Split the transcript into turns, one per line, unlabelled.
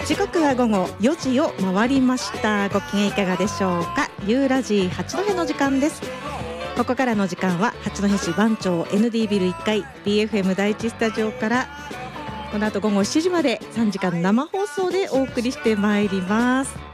時刻は午後4時を回りました。ご機嫌いかがでしょうか。ユーラジー八戸の時間です。ここからの時間は八戸市番町 ND ビル1階 BFM 第一スタジオからこの後午後7時まで3時間生放送でお送りしてまいります。